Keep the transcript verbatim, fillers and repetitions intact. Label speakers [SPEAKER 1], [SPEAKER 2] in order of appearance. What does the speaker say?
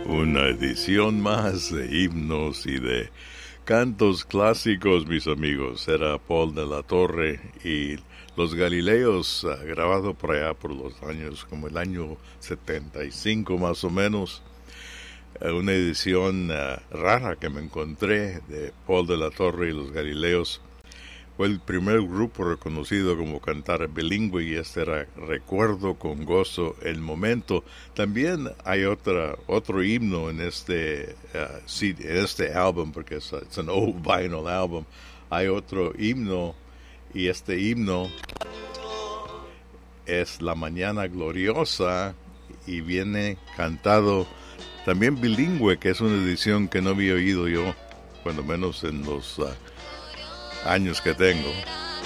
[SPEAKER 1] Una edición más de himnos y de cantos clásicos, mis amigos. Era Paul de la Torre y Los Galileos, uh, grabado por allá por los años, como el año setenta y cinco más o menos. Uh, una edición uh, rara que me encontré de Paul de la Torre y Los Galileos. Fue el primer grupo reconocido como cantar bilingüe y este era Recuerdo con gozo el momento. También hay otra otro himno en este uh, sí, en este álbum, porque es it's an old vinyl album. Hay otro himno y este himno es La Mañana Gloriosa y viene cantado también bilingüe, que es una edición que no había oído yo, cuando menos en los uh, años que tengo.